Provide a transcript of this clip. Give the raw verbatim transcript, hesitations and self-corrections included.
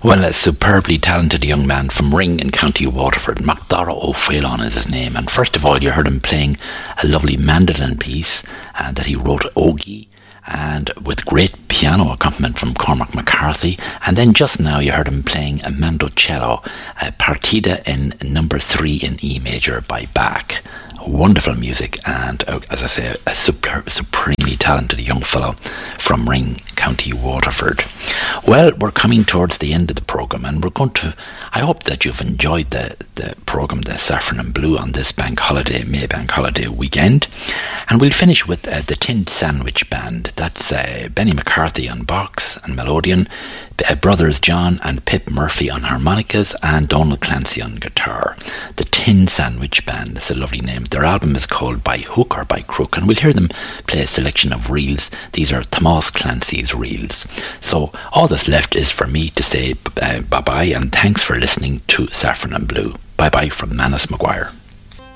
Well, a superbly talented young man from Ring in County Waterford, MacDara O'Phelan is his name. And first of all, you heard him playing a lovely mandolin piece uh, that he wrote, Ogie, and with great piano accompaniment from Cormac McCarthy. And then just now you heard him playing a mandocello, a partita in number three in E major by Bach. Wonderful music, and uh, as I say, a super, supremely talented young fellow from Ring, County Waterford. Well, we're coming towards the end of the programme, and we're going to, I hope that you've enjoyed the, the programme, the Saffron and Blue, on this bank holiday, May bank holiday weekend. And we'll finish with uh, the Tinned Sandwich Band. That's uh, Benny McCarthy on box and melodeon, uh, brothers John and Pip Murphy on harmonicas, and Donald Clancy on guitar. The Tinned Sandwich Band is a lovely name. Their album is called By Hook or By Crook, and we'll hear them play a selection of reels. These are Thomas Clancy's reels. So all that's left is for me to say uh, bye-bye, and thanks for listening to Saffron and Blue. Bye-bye from Manus Maguire.